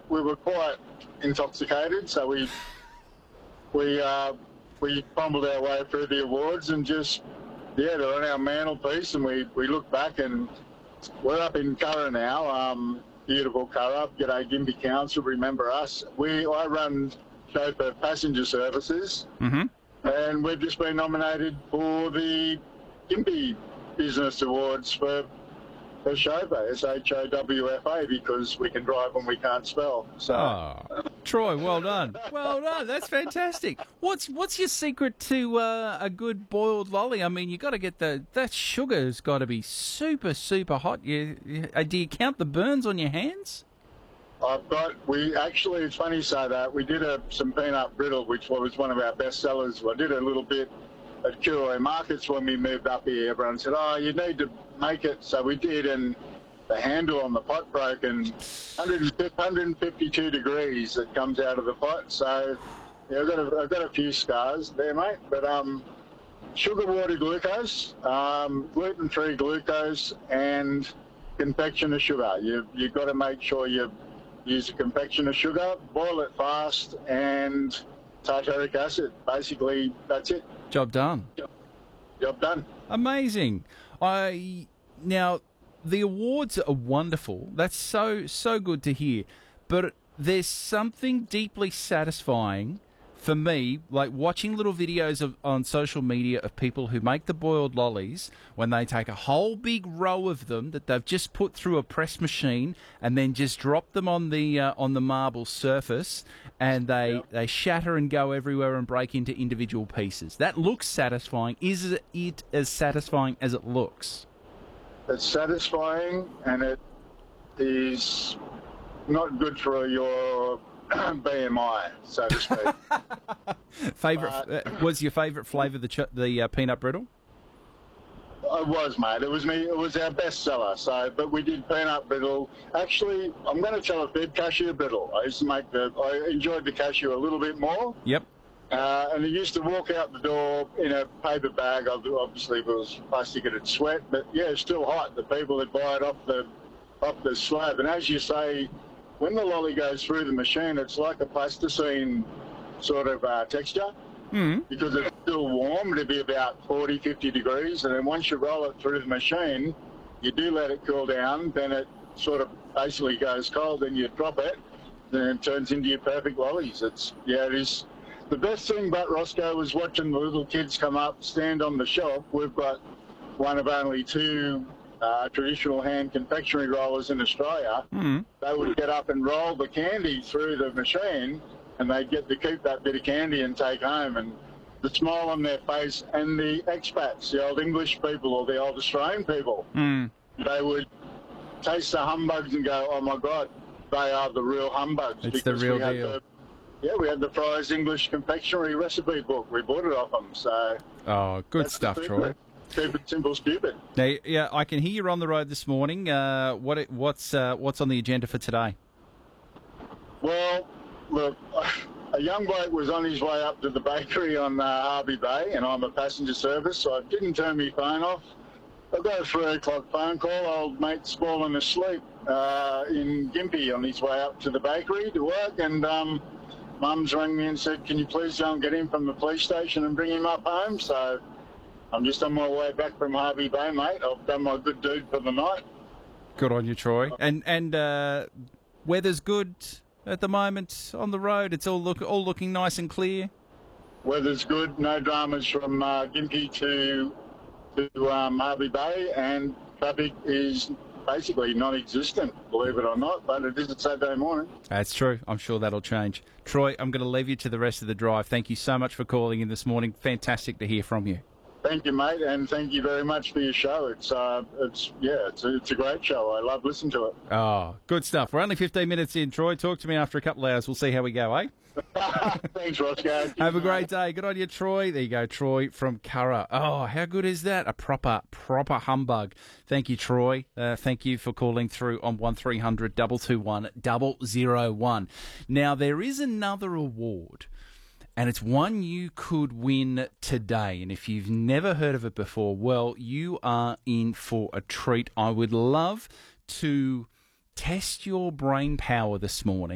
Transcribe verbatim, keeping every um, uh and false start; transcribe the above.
we were quite intoxicated, so we we uh, we fumbled our way through the awards and just yeah, they're on our mantelpiece, and we we look back and we're up in Curra now. Um, beautiful Curra. G'day Gympie Council. Remember us? We I run chauffeur passenger services, mm-hmm. and we've just been nominated for the Gympie Business Awards for. For chauffeur, S H O W F A, because we can drive when we can't spell. So, oh, Troy, well done, well done. That's fantastic. What's what's your secret to uh, a good boiled lolly? I mean, you got to get the that sugar's got to be super super hot. You, you uh, do you count the burns on your hands? I've got. We actually, it's funny you say that. We did a some peanut brittle, which was one of our best sellers. I did a little bit at Kuro Markets when we moved up here. Everyone said, "Oh, you need to make it," so we did, and the handle on the pot broke, and one hundred fifty-two degrees it comes out of the pot. So yeah, I've got a, I've got a few scars there, mate. But um, sugar water glucose, um, gluten-free glucose, and confectioner sugar. You you've got to make sure you use a confectioner sugar, boil it fast, and tartaric acid. Basically, that's it. Job done. Job done. Amazing. I now the awards are wonderful. That's so so good to hear. But there's something deeply satisfying for me, like watching little videos of on social media of people who make the boiled lollies when they take a whole big row of them that they've just put through a press machine and then just drop them on the uh, on the marble surface, and they yep. they shatter and go everywhere and break into individual pieces. That looks satisfying. Is it as satisfying as it looks? It's satisfying, and it is not good for your B M I, so to speak. Favorite uh, was your favourite flavour the ch- the uh, peanut brittle? It was, mate. It was me. It was our best seller. So, but we did peanut brittle. Actually, I'm going to tell a fib, cashew brittle. I used to make the. I enjoyed the cashew a little bit more. Yep. Uh, and it used to walk out the door in a paper bag. Obviously, if it was plastic, it'd sweat. But yeah, it's still hot. The people would buy it off the off the slab. And as you say, when the lolly goes through the machine, it's like a plasticine sort of uh, texture mm. because it's still warm. It'll be about forty, fifty degrees. And then once you roll it through the machine, you do let it cool down. Then it sort of basically goes cold. Then you drop it. Then it turns into your perfect lollies. It's, yeah, it is. The best thing about Roscoe was watching the little kids come up, stand on the shelf. We've got one of only two Uh, traditional hand confectionery rollers in Australia. Mm. They would get up and roll the candy through the machine, and they'd get to keep that bit of candy and take home. And the smile on their face, and the expats, the old English people or the old Australian people, mm. they would taste the humbugs and go, "Oh my God, they are the real humbugs." It's the real we deal. The, yeah, we had the Fry's English confectionery recipe book. We bought it off them. So. Oh, good stuff, Troy. Stupid, simple, stupid. Now, yeah, I can hear you're on the road this morning. Uh, what what's uh, what's on the agenda for today? Well, look, a young bloke was on his way up to the bakery on uh, Harvey Bay, and I'm a passenger service, so I didn't turn my phone off. I got a three o'clock phone call. Old mate's fallen asleep uh, in Gympie on his way up to the bakery to work, and um, Mum's rang me and said, "Can you please go and get him from the police station and bring him up home?" So I'm just on my way back from Harvey Bay, mate. I've done my good deed for the night. Good on you, Troy. And and uh, weather's good at the moment on the road. It's all look all looking nice and clear. Weather's good. No dramas from uh, Gympie to to um, Harvey Bay, and traffic is basically non-existent, believe it or not. But it is a Saturday morning. That's true. I'm sure that'll change. Troy, I'm going to leave you to the rest of the drive. Thank you so much for calling in this morning. Fantastic to hear from you. Thank you, mate, and thank you very much for your show. It's, uh, it's yeah, it's a, it's a great show. I love listening to it. Oh, good stuff. We're only fifteen minutes in, Troy. Talk to me after a couple of hours. We'll see how we go, eh? Thanks, Roscoe. Have a great day. Good on you, Troy. There you go, Troy from Curra. Oh, how good is that? A proper, proper humbug. Thank you, Troy. Uh, thank you for calling through on one three hundred two two one zero zero one. Now, there is another award, and it's one you could win today. And if you've never heard of it before, well, you are in for a treat. I would love to test your brain power this morning.